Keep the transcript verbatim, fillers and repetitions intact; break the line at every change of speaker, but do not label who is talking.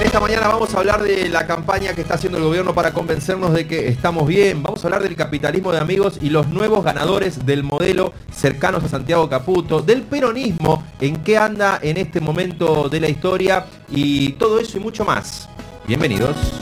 esta mañana vamos a hablar de la campaña que está haciendo el gobierno para convencernos de que estamos bien. Vamos a hablar del capitalismo de amigos y los nuevos ganadores del modelo cercanos a Santiago Caputo, del peronismo, en qué anda en este momento de la historia y todo eso y mucho más. Bienvenidos.